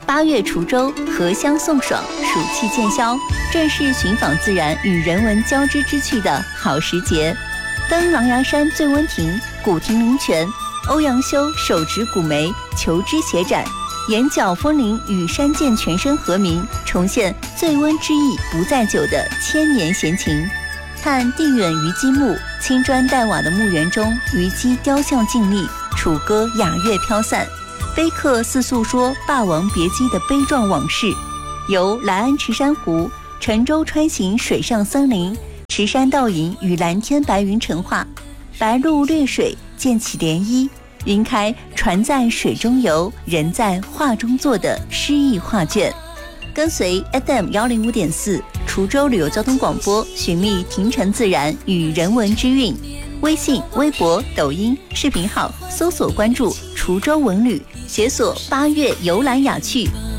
8月滁州荷香送爽，暑气渐消，正是寻访自然与人文交织之趣的好时节。登狼牙山醉温亭、古亭灵泉，欧阳修手执古梅，求知写展，眼角风铃与山涧泉声和鸣，重现醉温之意不在酒的千年闲情。看地远虞姬墓，青砖黛瓦的墓园中，虞姬雕像静立，楚歌雅乐飘散。碑刻似诉说《霸王别姬》的悲壮往事，由来安池珊瑚、沉舟穿行水上森林，池山倒影与蓝天白云成画，白鹭掠水溅起涟漪，云开船在水中游，人在画中坐的诗意画卷。跟随 FM105.4 滁州旅游交通广播，寻觅亭城自然与人文之韵。微信、微博、抖音视频号搜索关注滁州文旅，解锁8月游览雅趣。